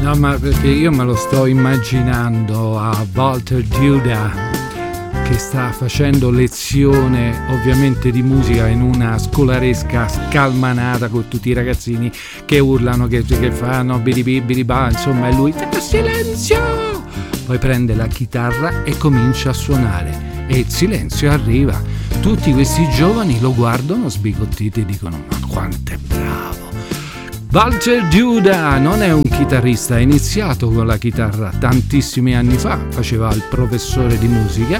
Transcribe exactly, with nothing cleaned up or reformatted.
No, ma perché io me lo sto immaginando a Walter Duda che sta facendo lezione ovviamente di musica in una scolaresca scalmanata con tutti i ragazzini che urlano, che, che fanno biribibiriba, insomma, e lui silenzio, poi prende la chitarra e comincia a suonare e il silenzio arriva, tutti questi giovani lo guardano sbigottiti e dicono: ma quanto è bravo Walter Duda. Non è un chitarrista, ha iniziato con la chitarra tantissimi anni fa, faceva il professore di musica